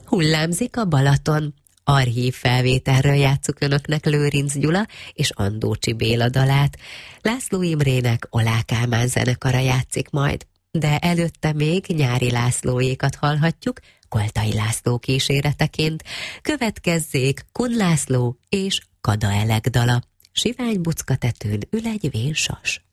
Hullámzik a Balaton. Archív felvételről játsszuk önöknek Lőrinc Gyula és Andócsi Béla dalát. László Imrének Olá Kálmán zenekara játszik majd, de előtte még Nyári Lászlóékat hallhatjuk, Koltai László kíséreteként. Következzék Kun László és Kada Elek dala. Sivány bucka tetőn ül egy vén sas.